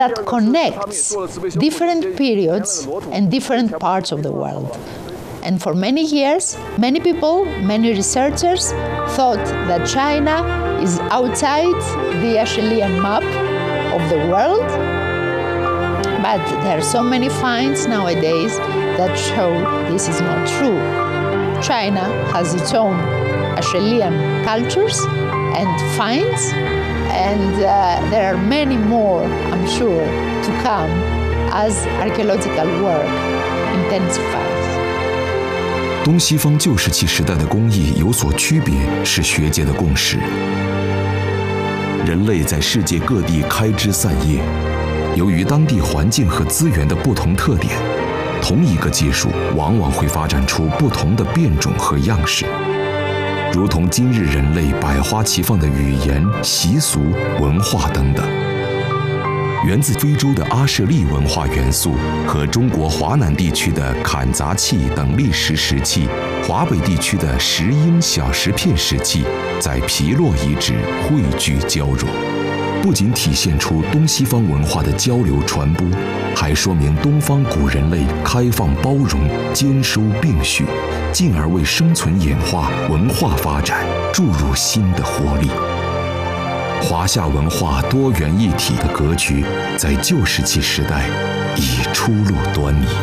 that connects different periods and different parts of the world. And for many years, many people, many researchers thought that China is outside the Acheulean map of the world. But there are so many finds nowadays that show this is not true. China has its own Acheulean cultures and finds, and there are many more, I'm sure, to come as archaeological work intensifies. 东西方旧石器时代的工艺有所区别，是学界的共识。人类在世界各地开枝散叶，由于当地环境和资源的不同特点，同一个技术往往会发展出不同的变种和样式。如同今日人类百花齐放的语言、习俗、文化等等。源自非洲的阿舍利文化元素和中国华南地区的坎杂器等砾石石器，华北地区的石英小石片石器，在皮洛遗址汇聚交融，不仅体现出东西方文化的交流传播，还说明东方古人类开放包容、兼收并蓄，进而为生存演化、文化发展注入新的活力。华夏文化多元一体的格局，在旧石器时代已初露端倪。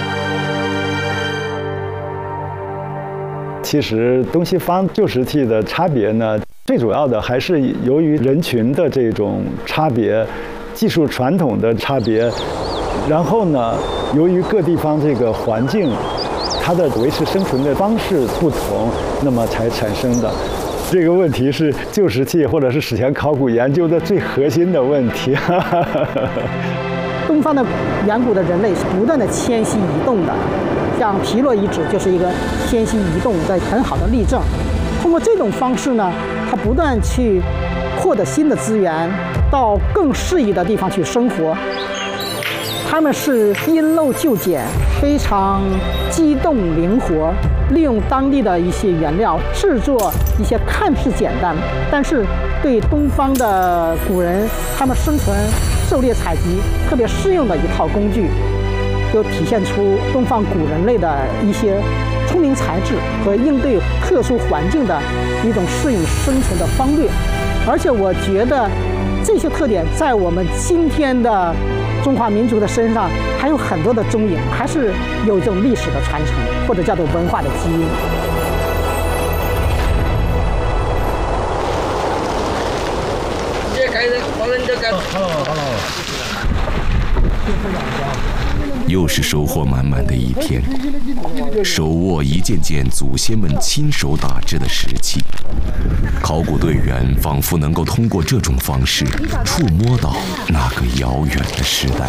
其实东西方旧石器的差别呢，最主要的还是由于人群的这种差别、技术传统的差别，然后呢，由于各地方这个环境，它的维持生存的方式不同，那么才产生的。这个问题是旧石器或者是史前考古研究的最核心的问题。 东方的远古的人类是不断的迁徙移动的，像皮洛遗址就是一个迁徙移动的很好的例证。通过这种方式呢，它不断去获得新的资源，到更适宜的地方去生活。他们是因陋就简，非常机动灵活，利用当地的一些原料制作一些看似简单，但是对东方的古人他们生存、狩猎、采集特别适用的一套工具，就体现出东方古人类的一些聪明才智和应对特殊环境的一种适应生存的方略。而且我觉得这些特点在我们今天的中华民族的身上还有很多的踪影，还是有一种历史的传承，或者叫做文化的基因。 又是收获满满的一天，手握一件件祖先们亲手打制的石器，考古队员仿佛能够通过这种方式触摸到那个遥远的时代。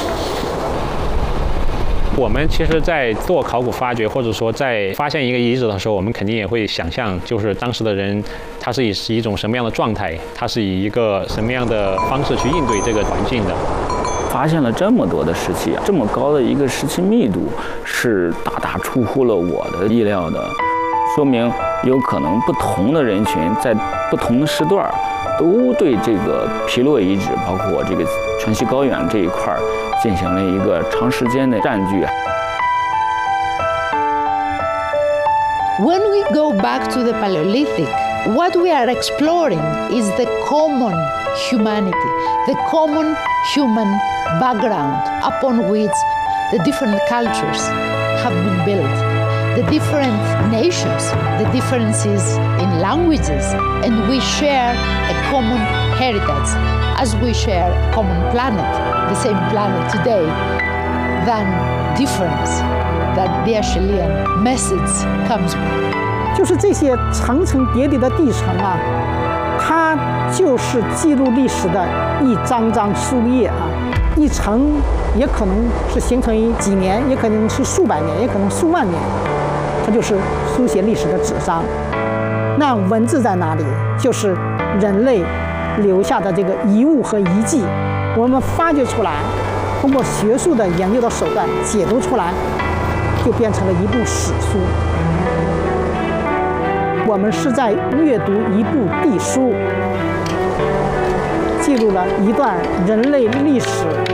我们其实，在做考古发掘，或者说在发现一个遗址的时候，我们肯定也会想象，就是当时的人他是以一种什么样的状态，他是以一个什么样的方式去应对这个环境的。 发现了这么多的石器，这么高的一个石器密度，是大大出乎了我的意料的。说明有可能不同的人群在不同的时段，都对这个皮洛遗址，包括这个全息高原这一块进行了一个长时间的占据。 When we go back to the Paleolithic, what we are exploring is the common humanity, the common human background upon which the different cultures have been built, the different nations, the differences in languages, and we share a common heritage as we share a common planet, the same planet today, than difference that the Acheulean message comes with. 就是这些层层叠叠的地层啊，它就是记录历史的一张张书页啊，一层也可能是形成于几年，也可能是数百年，也可能数万年，它就是书写历史的纸张。那文字在哪里？就是人类留下的这个遗物和遗迹，我们发掘出来，通过学术的研究的手段解读出来，就变成了一部史书。我们是在阅读一部地书，记录了一段人类历史